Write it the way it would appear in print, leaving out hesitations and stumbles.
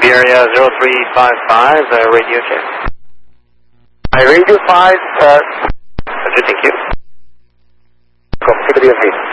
Iberia 0355, radio check. Radio 5, Roger, thank you. Copy,